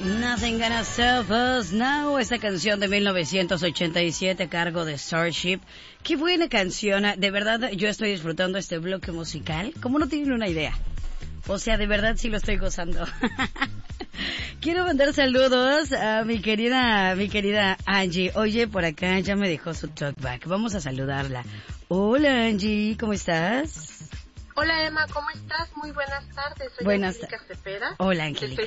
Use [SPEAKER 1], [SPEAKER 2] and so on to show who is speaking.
[SPEAKER 1] Nothing Gonna Stop Us Now, esta canción de 1987 a cargo de Starship. Qué buena canción, de verdad yo estoy disfrutando este bloque musical, como no tienen una idea. O sea, de verdad sí lo estoy gozando. Quiero mandar saludos a mi querida Angie. Oye, por acá ya me dejó su talkback. Vamos a saludarla. Hola Angie, ¿cómo estás?
[SPEAKER 2] Hola Emma, ¿cómo estás? Muy buenas tardes. Soy Angélica Cepeda.
[SPEAKER 1] Hola Angélica.
[SPEAKER 2] Te estoy